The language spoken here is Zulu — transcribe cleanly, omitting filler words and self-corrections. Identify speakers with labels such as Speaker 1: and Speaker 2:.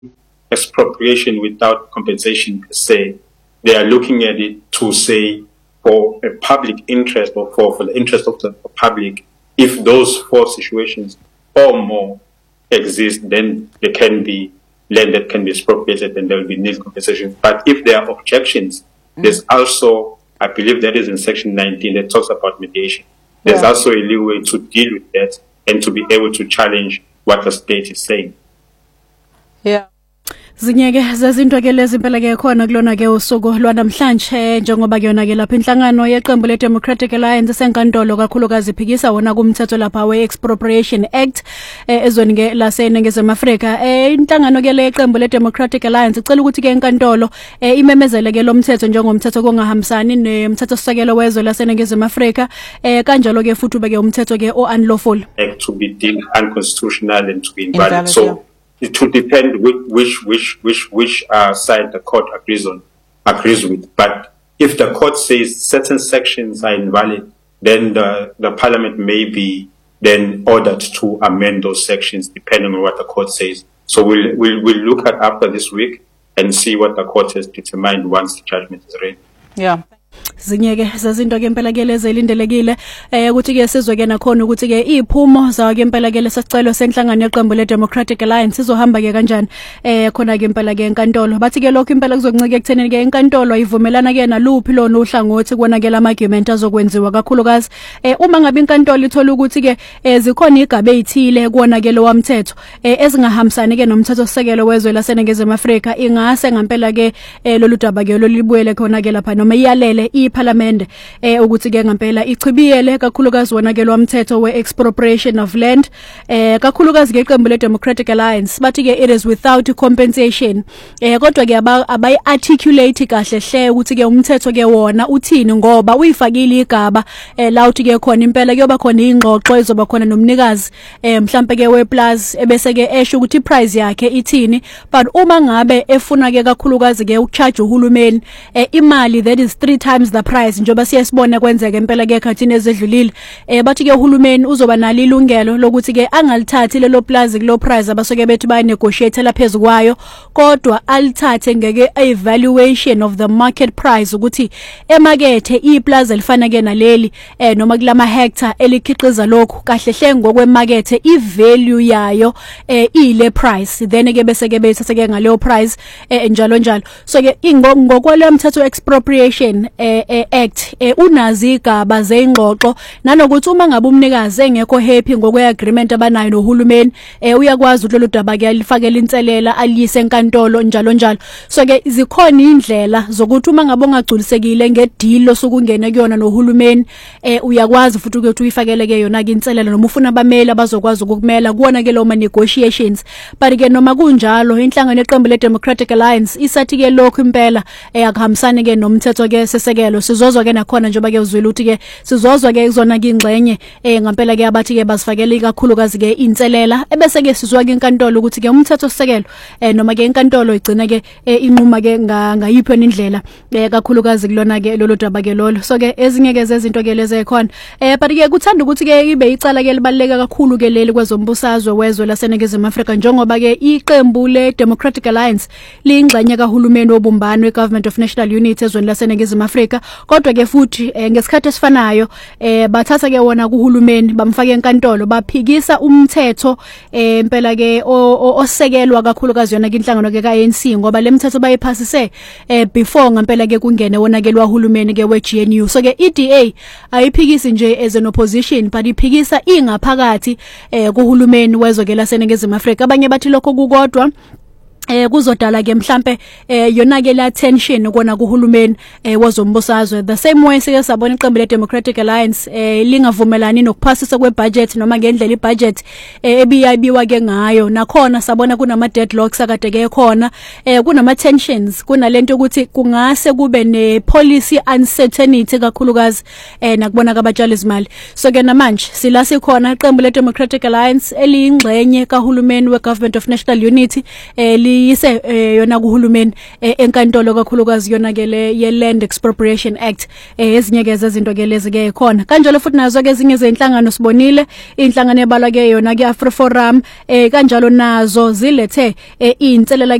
Speaker 1: expropriation without compensation per se. They are looking at it to say for a public interest or for the interest of the public, if those four situations or more exist, then there can be land that can be expropriated and there will be nil compensation. But if there are objections, there's also, I believe that is in section 19 that talks about mediation. There's also a leeway to deal with that and to be able to challenge what the state is saying.
Speaker 2: Yeah. Zinyeke zezinto ke lezi impela ke khona kulona ke usuku lwanamhlanje njengoba kuyona ke lapha inhlangano yeqembu le Democratic Alliance senkantolo kakhulukazi iphikisa wona kumthetho lapha we Expropriation Act ezweni ke laseNingizimu Afrika. Inhlangano ke le qembu le Democratic Alliance icela ukuthi ke enkantolo imemezele ke lo mthetho njengomthetho kongahambisani nomthetho sisekelo wezwe laseNingizimu Afrika kanjalo ke futhi ube ke umthetho ke unlawful
Speaker 1: to be deemed unconstitutional and to be invalid. So it will depend which side the court agrees with. But if the court says certain sections are invalid, then the parliament may be then ordered to amend those sections depending on what the court says. So we'll look at after this week and see what the court has determined once the judgment is ready.
Speaker 2: Yeah. Zinyeke zazinto ke impela ke lezelindelekile ukuthi ke sizwe ke nakhona ukuthi ke iphumo zawo ke impela ke lesicelo senhlangano yeqembu le Democratic Alliance izohamba ke kanjani khona ke impela ke enkantolo bathi ke lokho impela kuzokuncike ekuthenini ke enkantolo ayivumelana ke naluphi lona uhlangothi kubona ke lama argument azokwenziwa kakhulukazi uma ngabe inkantolo ithola ukuthi ke zikhona igabe ezithile kuona ke lo wamthetho ezingahambisani ke nomthetho sisekelo wezwe laseNingizimu Afrika ingase ngempela ke lolu daba ke lolibuyele khona ke lapha noma iyalele iParliament ukuthi ke ngempela ichibiyele kakhulukazi wona ke lo mthetho we expropriation of land kakhulukazi ke iqembu le Democratic Alliance bathi ke it is without compensation kodwa ke abayi articulate kahle hle ukuthi ke umthetho ke wona uthini ngoba uyifakile igaba la uthi ke khona impela kuyoba khona ingxoxo ezoba khona nomnikazi mhlambe ke we plus ebese ke esho ukuthi price yakhe ithini but uma ngabe efuna ke kakhulukazi ke ukucharge uhulumeni imali that is 3 times the price njoba siyasibona kwenzeka impela ke ekhathini ezedlulile bathi ke uhulumeni uzoba nalo ilungelo lokuthi ke angalithathi lelo plaza kulo price abasoke bethi ba negotiate laphezu kwayo kodwa alithathe ngeke evaluation of the market price ukuthi emakethe iplaza lifana ke naleli noma kulama hectare elikhiqiza lokho kahle hle ngokwemakethe ivalue yayo ile price then ke bese ke bethathe ke ngaleyo price njalo njalo so ke ngokwalo mthetho expropriation act unazi igaba zeingxoxo nanokuthi uma ngabe umnikazi engekho happy ngokwe agreement abanayo nohulumeni uyakwazi ukuthi lo daba ke alifakela inselela aliyise enkantolo njalo njalo so ke zikhona indlela zokuthi uma ngabe ongagculisekile ngedeal osukungena kuyona nohulumeni uyakwazi futhi ukuthi uyifakele ke yona ke inselela noma ufuna abameli abazokwazi ukukumela kuona ke lo ma negotiations but ke noma kunjalo inhlangano yeqembu le Democratic Alliance isathi ke lokho impela akuhambisani ke nomthetho ke sesekelo sizozwa ke nakhona njoba ke uzwile ukuthi ke sizozwa ke kuzona ke ingxenye ngempela ke abathi ke basifakele kakhulukazi ke inselela ebese ke sizwa ke inkantolo ukuthi ke umthetho sisekelo noma ke inkantolo igcina ke inquma ke ngayiphi indlela kakhulukazi kulona ke lolo daba ke lolo so ke ezinye ke zezinto ke lezi ekhona but ke kuthanda ukuthi ke ibe icala ke libaleka kakhulu ke leli kwezombusazwe wezwe laseNingizimu Afrika njengoba ke iqembu le Democratic Alliance liyingxenye kahulumeni wobumbano weGovernment of National Unity ezweni laseNingizimu Afrika kodwa ke futhi ngesikhathi esifanayo bathatha ke wona kuhulumeni bamfaka enkantolo baphikisa umthetho impela ke osekelwa kakhulukazi yona ke inhlangano ke kaANC ngoba lemthetho bayiphasise before ngempela ke kungene wona ke lwahulumeni ke weGNU so ke EDA ayiphikisi nje as an opposition but iphikisa ingaphakathi kuhulumeni wezwe ke laseNingizimu Afrika abanye bathi lokho kukodwa kuzodala ke mhlambe yona ke la tension kona kuhulumeni wozombusazwe the same way sike sabona iqembu le Democratic Alliance lingavumelani nokuphasisa kwebudget noma ngendlela ibudget ebiyabiwa ke ngayo nakhona sabona kunama deadlocks akade ke khona kunama tensions kunalento ukuthi kungase kube ne policy uncertainty kakhulukazi nakubona kabatshali izimali so ke namanje sila sikhona iqembu le Democratic Alliance eliyingxenye kahulumeni weGovernment of National Unity iyise yona kuhulumeni enkantolo kakhulukazi yona ke le ye Land Expropriation Act ezinye ke zezinto ke lezi ke khona kanjalo futhi nazo ke ezinye zezinhlangano sibonile inhlangano ebalwa ke yona ke AfriForum kanjalo nazo zilethe inselela